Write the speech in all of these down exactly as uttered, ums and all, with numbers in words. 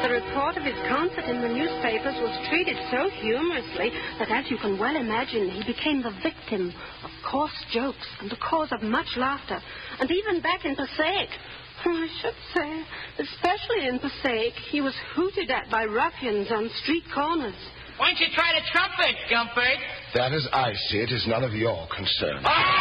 The report of his concert in the newspapers was treated so humorously that, as you can well imagine, he became the victim of coarse jokes and the cause of much laughter. And even back in Passaic, I should say, especially in Passaic, he was hooted at by ruffians on street corners. Why don't you try the trumpet, Gumpert? That, as I see it, is none of your concern.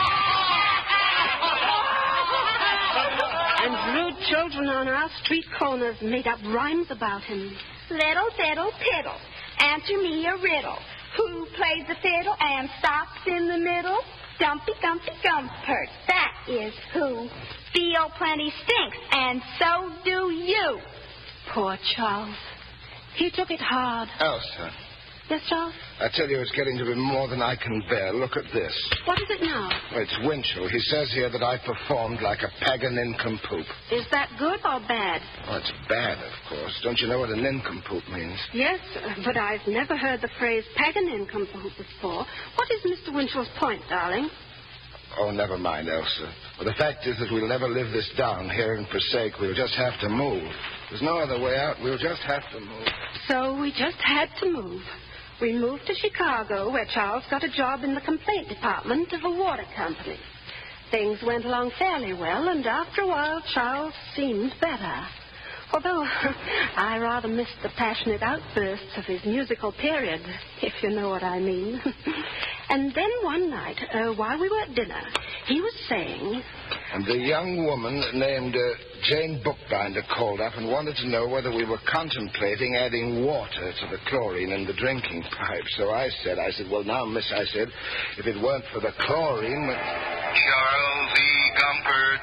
And rude children on our street corners made up rhymes about him. Little diddle piddle, answer me a riddle. Who plays the fiddle and stops in the middle? Dumpy Gumpy Gumpert, that is who. Feel plenty stinks, and so do you. Poor Charles. He took it hard. Elsa. Yes, Charles? I tell you, it's getting to be more than I can bear. Look at this. What is it now? It's Winchell. He says here that I performed like a pagan nincompoop. Is that good or bad? Oh, it's bad, of course. Don't you know what a nincompoop means? Yes, but I've never heard the phrase pagan nincompoop before. What is Mister Winchell's point, darling? Oh, never mind, Elsa. Well, the fact is that we'll never live this down here in Passaic. We'll just have to move. There's no other way out. We'll just have to move. So we just had to move. We moved to Chicago, where Charles got a job in the complaint department of a water company. Things went along fairly well, and after a while, Charles seemed better. Although I rather missed the passionate outbursts of his musical period, if you know what I mean. And then one night, uh, while we were at dinner, he was saying... And the young woman named uh, Jane Bookbinder called up and wanted to know whether we were contemplating adding water to the chlorine in the drinking pipe. So I said, I said, well, now, miss, I said, if it weren't for the chlorine... Charles E. Gumpert.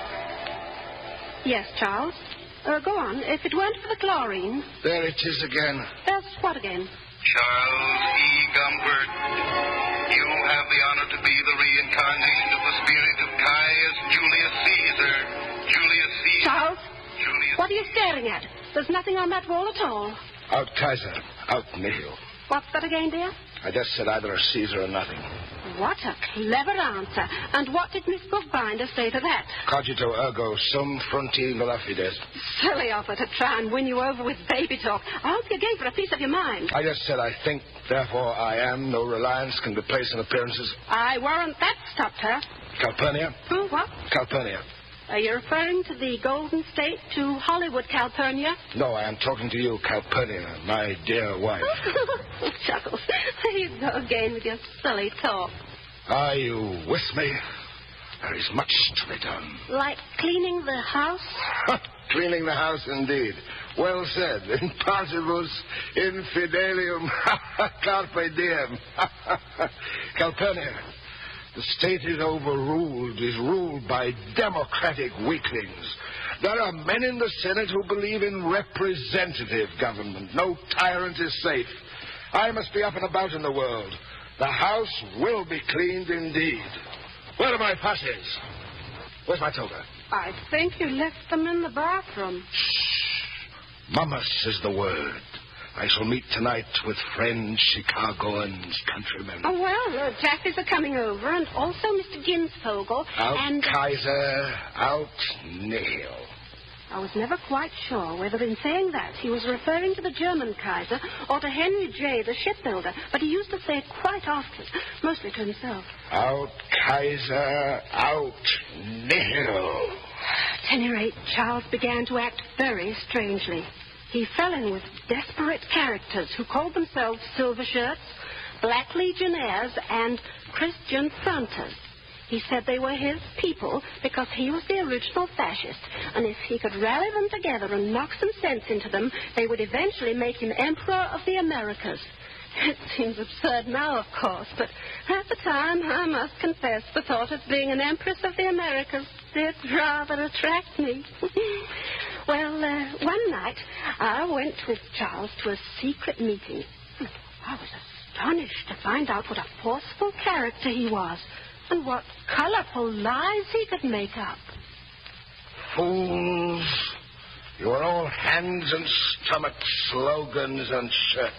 Yes, Charles? Uh, go on. If it weren't for the chlorine... There it is again. That's what again? Charles E. Gumpert. You have the honor to be the reincarnation of the spirit of Caius Julius Caesar. Julius Caesar. Charles? Julius... What are you staring at? There's nothing on that wall at all. Out Kaiser. Out nihil. What's that again, dear? I just said either a Caesar or nothing. What a clever answer. And what did Miss Bookbinder say to that? Cogito ergo sum fronti malefides. Silly of her to try and win you over with baby talk. I hope you gave her a piece of your mind. I just said I think, therefore I am. No reliance can be placed on appearances. I warrant that stopped her. Calpurnia? Who, what? Calpurnia. Are you referring to the Golden State, to Hollywood, Calpurnia? No, I am talking to you, Calpurnia, my dear wife. Chuckles. There you go again with your silly talk. Are you with me? There is much to be done. Like cleaning the house? Cleaning the house, indeed. Well said. In partibus infidelium carpe diem. Calpurnia. The state is overruled, is ruled by democratic weaklings. There are men in the Senate who believe in representative government. No tyrant is safe. I must be up and about in the world. The house will be cleaned indeed. Where are my passes? Where's my toga? I think you left them in the bathroom. Shh. Mamas is the word. I shall meet tonight with friends, Chicagoans, countrymen. Oh, well, uh, Jaffies are coming over, and also Mister Ginsvogel. Out and... Kaiser, out nihil. I was never quite sure whether in saying that he was referring to the German Kaiser or to Henry J., the shipbuilder, but he used to say it quite often, mostly to himself. Out Kaiser, out nihil. At any rate, Charles began to act very strangely. He fell in with desperate characters who called themselves Silver Shirts, Black Legionnaires, and Christian Fronters. He said they were his people because he was the original fascist, and if he could rally them together and knock some sense into them, they would eventually make him Emperor of the Americas. It seems absurd now, of course, but at the time, I must confess, the thought of being an Empress of the Americas did rather attract me. Well, uh, one night, I went with Charles to a secret meeting. I was astonished to find out what a forceful character he was, and what colorful lies he could make up. Fools. You are all hands and stomach slogans and shirts.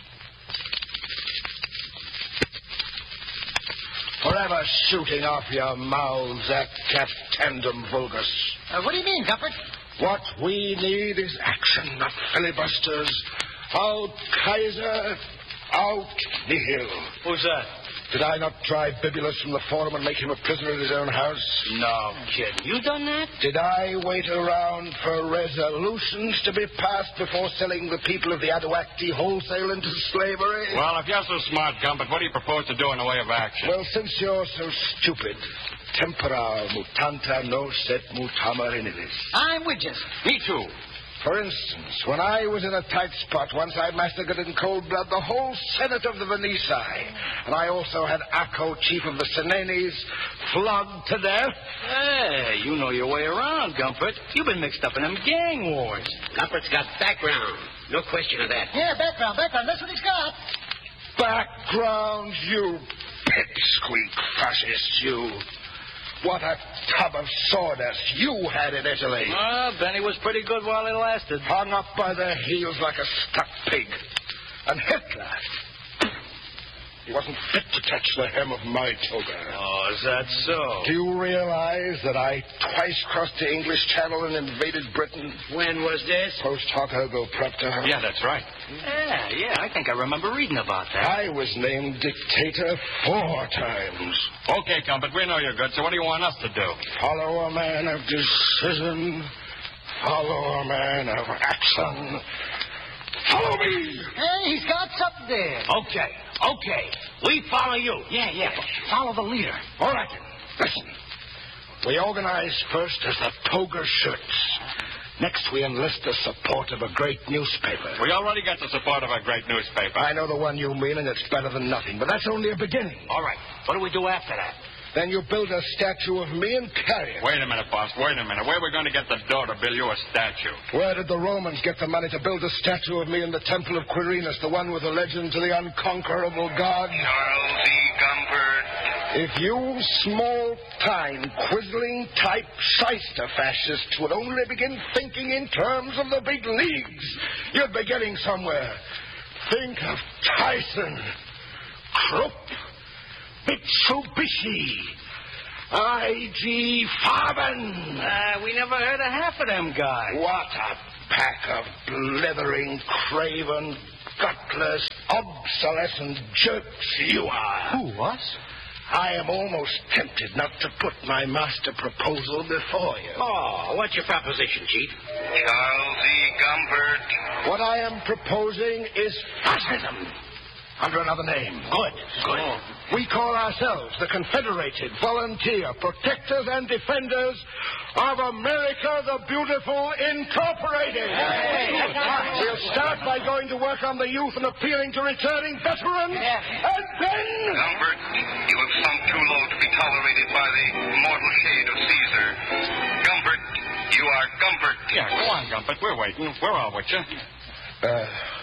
Forever shooting off your mouths at captandum vulgus. Uh, what do you mean, Gumpert? What we need is action, not filibusters. Out Kaiser, out nihil. Who's that? Did I not drive Bibulus from the forum and make him a prisoner in his own house? No kidding. You done that? Did I wait around for resolutions to be passed before selling the people of the Aduacti wholesale into slavery? Well, if you're so smart, Gumpert, what do you propose to do in the way of action? Well, since you're so stupid, tempora mutanta no set mutama inilis. I'm with you. Me too. For instance, when I was in a tight spot once, I massacred in cold blood the whole Senate of the Veneti. And I also had Acco, chief of the Senanes, flogged to death. Hey, you know your way around, Gumpert. You've been mixed up in them gang wars. Gumpert's got background. No question of that. Yeah, background, background. That's what he's got. Background, you pipsqueak fascist, you. What a tub of sawdust you had in Italy. Well, Benny was pretty good while it lasted. Hung up by the heels like a stuck pig. And Hitler, he wasn't fit to touch the hem of my toga. Oh, is that so? Do you realize that I twice crossed the English Channel and invaded Britain? When was this? Post hoc ergo propter. Yeah, that's right. Yeah, yeah, I think I remember reading about that. I was named dictator four times. Okay, Gumpert, we know you're good, so what do you want us to do? Follow a man of decision. Follow a man of action. Follow me! Hey, he's got something there. Okay, okay. We follow you. Yeah, yeah. Follow the leader. All right, then. Listen. We organize first as the Toga Shirts. Next, we enlist the support of a great newspaper. We already got the support of a great newspaper. I know the one you mean, and it's better than nothing, but that's only a beginning. All right. What do we do after that? Then you build a statue of me and carry it. Wait a minute, boss. Wait a minute. Where are we going to get the dough to build you a statue? Where did the Romans get the money to build a statue of me in the temple of Quirinus, the one with the legend to the unconquerable god? Charles E. Gumpert. If you small-time, quizzling type shyster fascists would only begin thinking in terms of the big leagues, you'd be getting somewhere. Think of Tyson, Krupp, Mitsubishi, I G Farben. Uh, we never heard of half of them guys. What a pack of blithering, craven, gutless, obsolescent jerks you are. Who, us? I am almost tempted not to put my master proposal before you. Oh, what's your proposition, Chief? Charles E. Gumpert. What I am proposing is fascism. Under another name. Good, good. Oh. We call ourselves the Confederated Volunteer Protectors and Defenders of America the Beautiful Incorporated. Hey, hey, we'll start by going to work on the youth and appealing to returning veterans. Yeah. And then... Gumpert, you have sunk too low to be tolerated by the mortal shade of Caesar. Gumpert, you are Gumpert. Yeah, go on, Gumpert. We're waiting. We're all with you. Uh...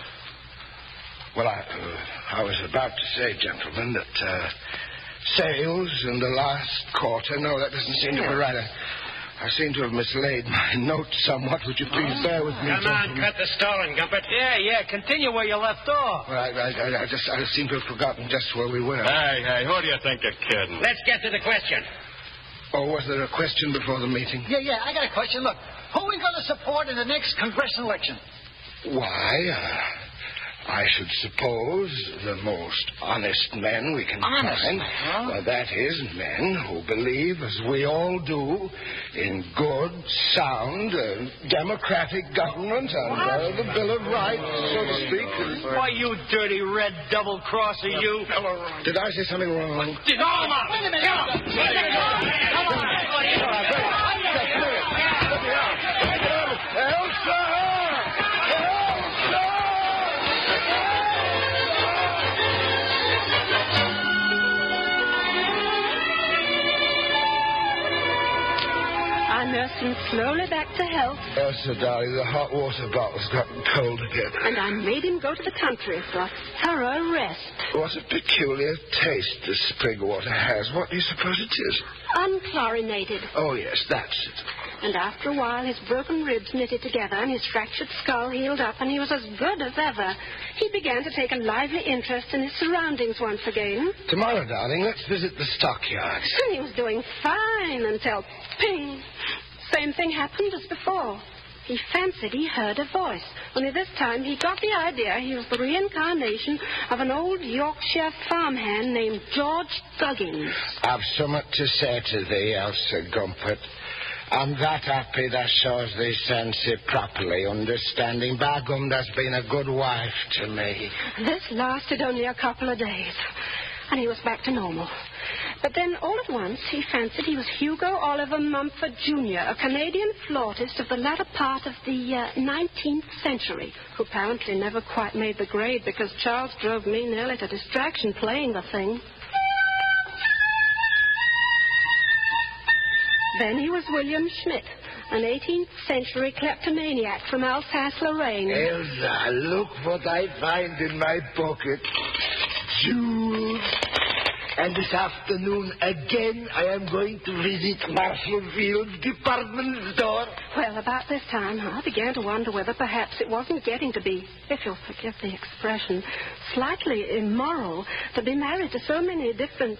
Well, I, uh, I was about to say, gentlemen, that uh, sales in the last quarter... No, that doesn't seem to be right. I, I seem to have mislaid my notes somewhat. Would you please bear with me, Come gentlemen? on, cut the stalling, Gumpert. Yeah, yeah, continue where you left off. Well, I, I, I just I seem to have forgotten just where we were. Hey, hey, who do you think you're kidding? Let's get to the question. Oh, was there a question before the meeting? Yeah, yeah, I got a question. Look, who are we going to support in the next congressional election? Why, uh... I should suppose the most honest men we can Honest, find. huh? Well, that is, men who believe, as we all do, in good, sound, uh, democratic government and uh, the Bill of Rights, so to speak. Why, you dirty red double-crosser, you. Did I say something wrong? Come on. Wait a minute. Come on. Come on. Elsa! I nursed him slowly back to health, Elsa, darling, the hot water bottle's gotten cold again. and I made him go to the country for a thorough rest. What a peculiar taste this spring water has. What do you suppose it is? Unchlorinated. Oh, yes, that's it. And after a while, his broken ribs knitted together and his fractured skull healed up, and he was as good as ever. He began to take a lively interest in his surroundings once again. Tomorrow, darling, let's visit the stockyards. And he was doing fine until, ping, same thing happened as before. He fancied he heard a voice. Only this time he got the idea he was the reincarnation of an old Yorkshire farmhand named George Duggins. I've something to say to thee, Elsa Gumpert. I'm that happy that shows thee sense it properly, understanding. By gum, that's been a good wife to me. This lasted only a couple of days, and he was back to normal. But then, all at once, he fancied he was Hugo Oliver Mumford Junior, a Canadian flautist of the latter part of the uh, nineteenth century, who apparently never quite made the grade because Charles drove me nearly to distraction playing the thing. Then he was William Schmidt, an eighteenth century kleptomaniac from Alsace-Lorraine. Elsa, look what I find in my pocket. Jewels. And this afternoon, again, I am going to visit Marshall Field's department store. Well, about this time, I began to wonder whether perhaps it wasn't getting to be, if you'll forgive the expression, slightly immoral to be married to so many different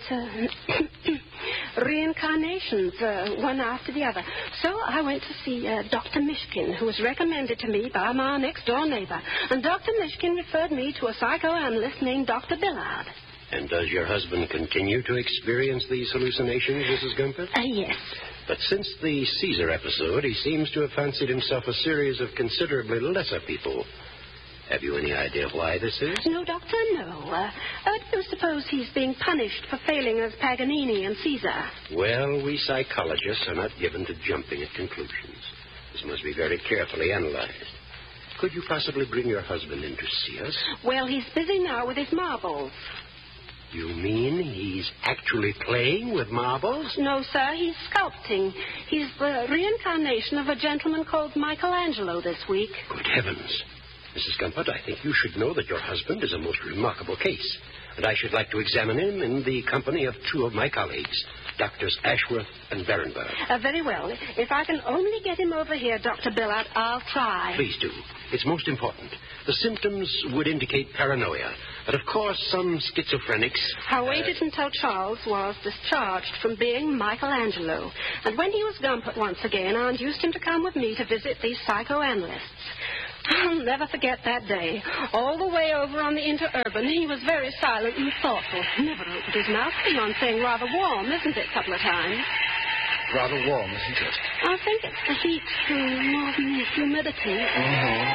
uh, reincarnations, uh, one after the other. So I went to see uh, Doctor Mishkin, who was recommended to me by my next-door neighbor. And Doctor Mishkin referred me to a psychoanalyst named Doctor Billard. And does your husband continue to experience these hallucinations, Missus Gumpert? Uh, yes. But since the Caesar episode, he seems to have fancied himself a series of considerably lesser people. Have you any idea why this is? No, Doctor, no. Uh, uh, do you suppose he's being punished for failing as Paganini and Caesar? Well, we psychologists are not given to jumping at conclusions. This must be very carefully analyzed. Could you possibly bring your husband in to see us? Well, he's busy now with his marbles. You mean he's actually playing with marbles? No, sir, he's sculpting. He's the reincarnation of a gentleman called Michelangelo this week. Good heavens. Missus Gumpert, I think you should know that your husband is a most remarkable case, and I should like to examine him in the company of two of my colleagues, Doctors Ashworth and Berenberg. Uh, very well. If I can only get him over here, Doctor Billard, I'll try. Please do. It's most important. The symptoms would indicate paranoia, but of course some schizophrenics... I waited uh... until Charles was discharged from being Michelangelo, and when he was Gumpert once again, I induced him to come with me to visit these psychoanalysts. I'll never forget that day. All the way over on the interurban, he was very silent and thoughtful. Never opened his mouth, beyond saying rather warm, isn't it, a couple of times? Rather warm, isn't it? I think it's the heat, too, more than the humidity. Mm-hmm.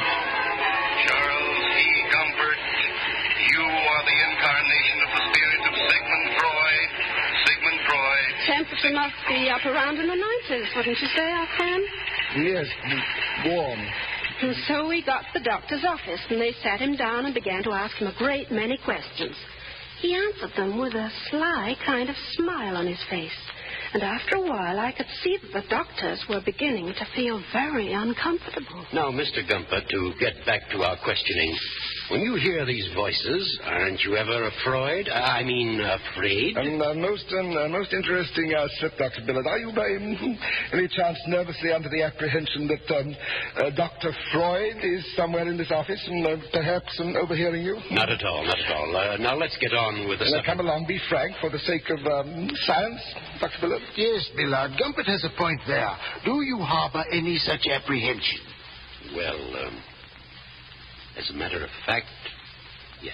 Charles E. Gumpert, you are the incarnation of the spirit of Sigmund Freud. Sigmund Freud. Temperature must be up around in the nineties, wouldn't you say, Alfred? Yes, warm. And so we got to the doctor's office, and they sat him down and began to ask him a great many questions. He answered them with a sly kind of smile on his face. And after a while, I could see that the doctors were beginning to feel very uncomfortable. Now, Mister Gumpert, to get back to our questioning, when you hear these voices, aren't you ever afraid? I mean, afraid? And uh, most uh, most interesting uh, slip, Doctor Billard. Are you by any chance nervously under the apprehension that um, uh, Doctor Freud is somewhere in this office and uh, perhaps um, overhearing you? Not at all, not at all. Uh, now, let's get on with the... Now, come along, be frank, for the sake of um, science, Doctor Billard. Yes, Billard. Gumpert has a point there. Do you harbor any such apprehension? Well, um, as a matter of fact, yes.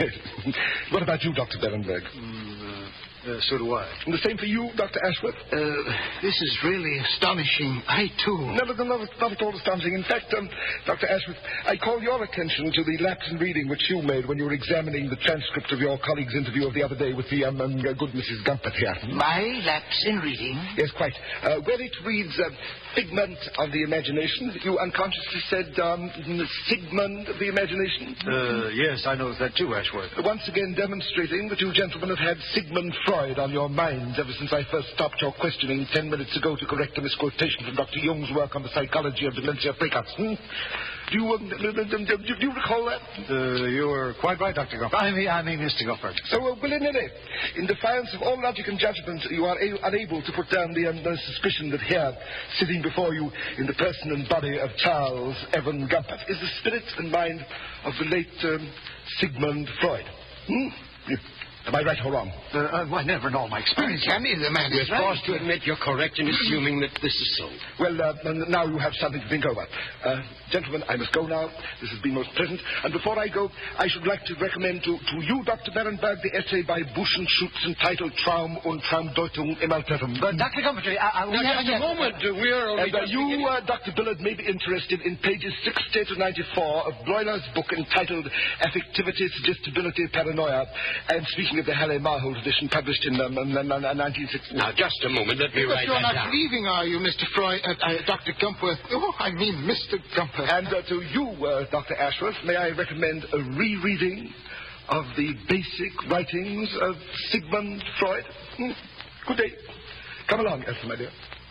What about you, Doctor Berenberg? Mm, uh, uh, so do I. And the same for you, Doctor Ashworth? Uh, this is really astonishing. I, too. No, no, no, not, not at all astonishing. In fact, um, Doctor Ashworth, I call your attention to the lapse in reading which you made when you were examining the transcript of your colleague's interview of the other day with the um, um, good Missus Gumpert here. My lapse in reading? Yes, quite. Uh, where it reads, uh, figment of the imagination, you unconsciously said, um, Sigmund of the imagination? Uh, yes, I noticed that too, Ashworth. Once again demonstrating that you gentlemen have had Sigmund Freud on your minds ever since I first stopped your questioning ten minutes ago to correct a misquotation from Doctor Jung's work on the psychology of dementia praecox. Hmm? Do you, um, do, do you recall that? Uh, you are quite right, Doctor Gumpert. I mean, I mean, Mister Gumpert. So, uh, willy-nilly, in defiance of all logic and judgment, you are a- unable to put down the, um, the suspicion that here, sitting before you in the person and body of Charles Evan Gumpert, is the spirit and mind of the late um, Sigmund Freud. Hmm? Am I right or wrong? Uh, uh, well, never in all my experience, Hammy, the man We're is right. forced to admit you're correct in assuming that this is so. Well, uh, now you have something to think over. Uh, gentlemen, I must go now. This has been most pleasant. And before I go, I should like to recommend to, to you, Doctor Berenberg, the essay by Busch and Schutz entitled Traum und Traumdeutung im Altertum. But Doctor Coventry, I, I will Now, never just a get... moment. Uh, we're only And uh, just you, beginning. uh, Doctor Billard, may be interested in pages sixty to ninety-four of Bloiler's book entitled Affectivity, Suggestibility, Paranoia. And speaking of the Halle Marhold edition published in um, um, um, um, nineteen sixty. Now, just a moment. Let me But write you're that not down. leaving, are you, Mister Freud, uh, uh, Doctor Gumpworth? Oh, I mean Mister Gumpworth. And uh, to you, uh, Doctor Ashworth, may I recommend a rereading of the basic writings of Sigmund Freud? Hmm. Good day. Come along, Elsa, my dear.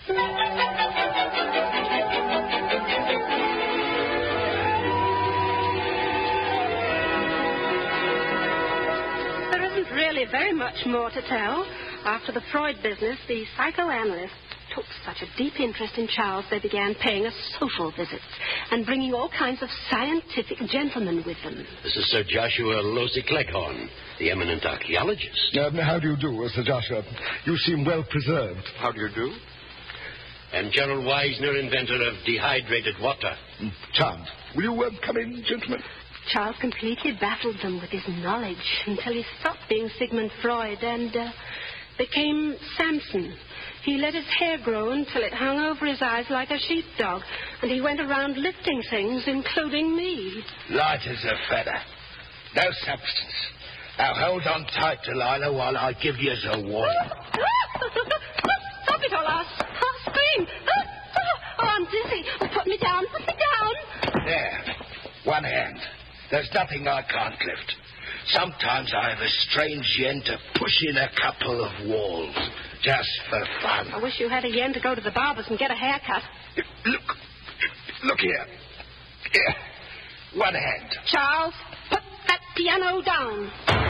There isn't really very much more to tell. After the Freud business, the psychoanalysts took such a deep interest in Charles, they began paying us social visits and bringing all kinds of scientific gentlemen with them. This is Sir Joshua Losey Cleghorn, the eminent archaeologist. Um, how do you do, uh, Sir Joshua? You seem well preserved. How do you do? And Gerald Weisner, inventor of dehydrated water. Mm, charmed. Will you uh, come in, gentlemen? Charles completely baffled them with his knowledge until he stopped being Sigmund Freud and uh, became Samson. He let his hair grow until it hung over his eyes like a sheepdog, and he went around lifting things, including me. Light as a feather. No substance. Now hold on tight, Delilah, while I give you a warning. Stop it, or I'll, I'll scream. Oh, I'm dizzy. Put me down, put me down. There. One hand. There's nothing I can't lift. Sometimes I have a strange yen to push in a couple of walls, just for fun. I wish you had a yen to go to the barber's and get a haircut. Look. Look here. Here. One hand. Charles, put that piano down.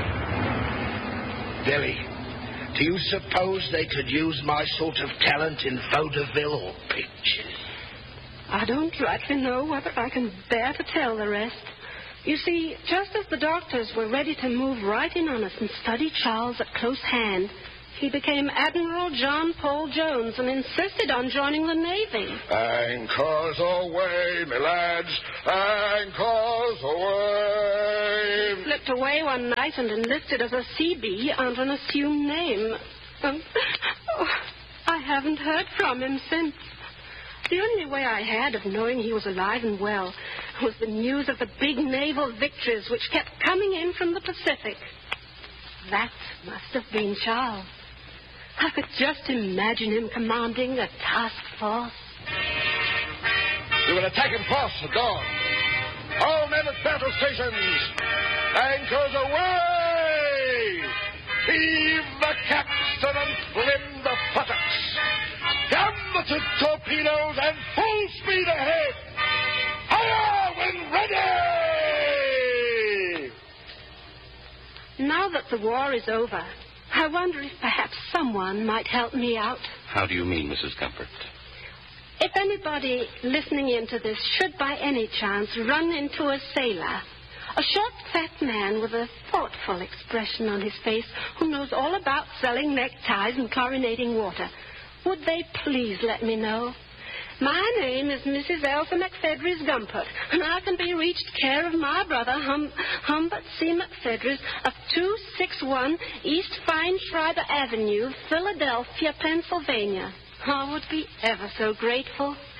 Billy, do you suppose they could use my sort of talent in vaudeville or pictures? I don't rightly know whether I can bear to tell the rest. You see, just as the doctors were ready to move right in on us and study Charles at close hand, he became Admiral John Paul Jones and insisted on joining the Navy. Anchors away, my lads. Anchors away. He slipped away one night and enlisted as a C B under an assumed name. Um, oh, I haven't heard from him since. The only way I had of knowing he was alive and well was the news of the big naval victories which kept coming in from the Pacific. That must have been Charles. I could just imagine him commanding a task force. We will attack in force at dawn. All men at battle stations. Anchors away! Heave the capstan and flim the buttocks. Gambeted torpedoes and full speed ahead. Fire when ready! Now that the war is over, I wonder if perhaps someone might help me out. How do you mean, Missus Comfort? If anybody listening into this should by any chance run into a sailor, a short, fat man with a thoughtful expression on his face who knows all about selling neckties and chlorinating water, would they please let me know? My name is Missus Elsa McFedries Gumpert, and I can be reached care of my brother, hum, Humbert C. McFedries, of two sixty-one East Feinschreiber Avenue, Philadelphia, Pennsylvania. I would be ever so grateful.